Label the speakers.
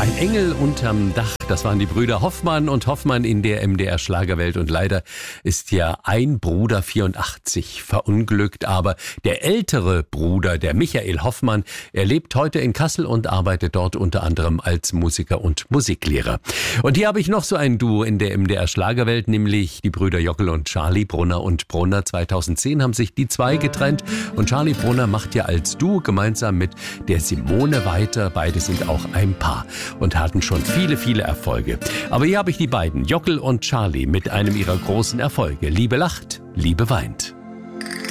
Speaker 1: Ein Engel unterm Dach, das waren die Brüder Hoffmann und Hoffmann in der MDR-Schlagerwelt. Und leider ist ja ein Bruder 84 verunglückt, aber der ältere Bruder, der Michael Hoffmann, er lebt heute in Kassel und arbeitet dort unter anderem als Musiker und Musiklehrer. Und hier habe ich noch so ein Duo in der MDR-Schlagerwelt, nämlich die Brüder Jockel und Charlie Brunner und Brunner. 2010 haben sich die zwei getrennt und Charlie Brunner macht ja als Duo gemeinsam mit der Simone weiter. Beide sind auch ein Paar und hatten schon viele, viele Erfolge. Aber hier habe ich die beiden, Jockel und Charlie, mit einem ihrer großen Erfolge. Liebe lacht, Liebe weint.